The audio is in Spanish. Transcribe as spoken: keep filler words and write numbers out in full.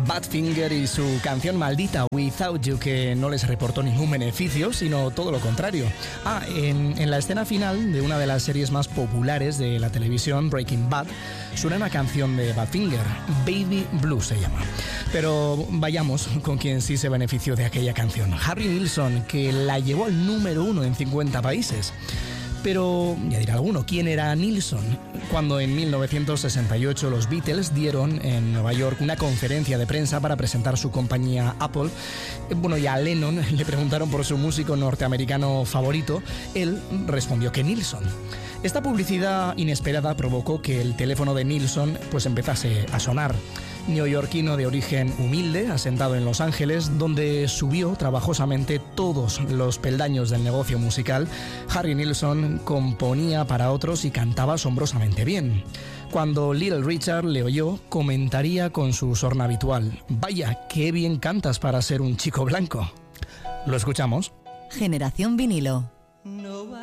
Badfinger y su canción maldita Without You, que no les reportó ningún beneficio, sino todo lo contrario. Ah, en, en la escena final de una de las series más populares de la televisión, Breaking Bad, suena una canción de Badfinger, Baby Blue se llama. Pero vayamos con quien sí se benefició de aquella canción, Harry Nilsson, que la llevó al número uno en cincuenta países. Pero, ya dirá alguno, ¿quién era Nilsson? Cuando en mil novecientos sesenta y ocho los Beatles dieron en Nueva York una conferencia de prensa para presentar su compañía Apple, bueno, y a Lennon le preguntaron por su músico norteamericano favorito, él respondió que Nilsson. Esta publicidad inesperada provocó que el teléfono de Nilsson pues empezase a sonar. Neoyorquino de origen humilde, asentado en Los Ángeles, donde subió trabajosamente todos los peldaños del negocio musical, Harry Nilsson componía para otros y cantaba asombrosamente bien. Cuando Little Richard le oyó, comentaría con su sorna habitual: «Vaya, qué bien cantas para ser un chico blanco». ¿Lo escuchamos? Generación Vinilo.